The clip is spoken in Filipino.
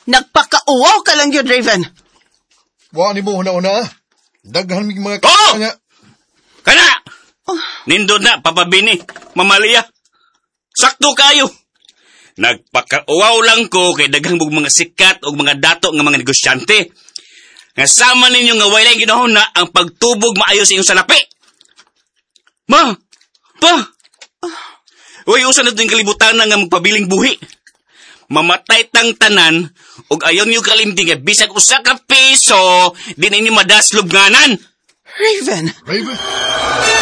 Nagpakauwaw ka lang yun, Raven. Wa ni mo una-una. Daghan mig mga Oh! kanya. Kana! Nindot na, papabini. Mamalia. Sakto kayo. Nagpakauwaw lang ko kay daghang bug mga sikat o mga dato ng mga negosyante. Nga sama ninyo nga walay ginahon na ang pagtubog maayo sa inyong salapi. Ma! Pa! Uy, usan na ito yung kalibutan na nga magpabiling buhi. Mamatay tang tanan ug ayon yung kalimti nga bisag usa ka piso di ninyo madaslog nganan. Raven! Raven.